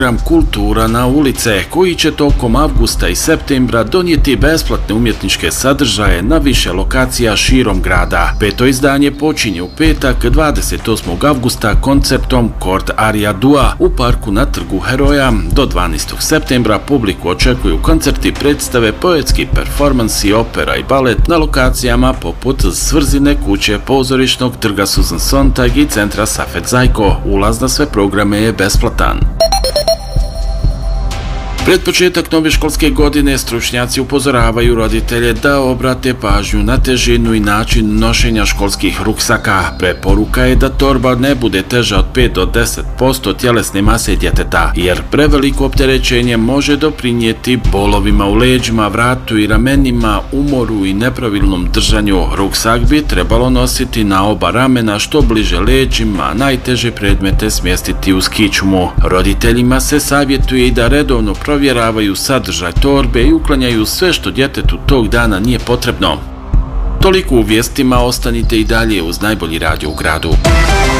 Kultura na ulice, koji će tokom avgusta i septembra donijeti besplatne umjetničke sadržaje na više lokacija širom grada. Peto izdanje počinje u petak 28. avgusta koncertom Kord Arija Dua u parku na Trgu Heroja. Do 12. septembra publiku očekuju koncerti, predstave, poetski performansi, opera i balet na lokacijama poput Svrzine kuće, pozorišnog trga Susan Sontag i centra Safet Zajko. Ulaz na sve programe je besplatan. Pred početak nove školske godine stručnjaci upozoravaju roditelje da obrate pažnju na težinu i način nošenja školskih ruksaka. Preporuka je da torba ne bude teža od 5 do 10% tjelesne mase djeteta, jer preveliko opterećenje može doprinijeti bolovima u leđima, vratu i ramenima, umoru i nepravilnom držanju. Ruksak bi trebalo nositi na oba ramena, što bliže leđima, a najteže predmete smjestiti uz kičmu. Roditeljima se savjetuje i da redovno provjeravaju sadržaj torbe i uklanjaju sve što djetetu tog dana nije potrebno. Toliko u vijestima, ostanite i dalje uz najbolji radio u gradu.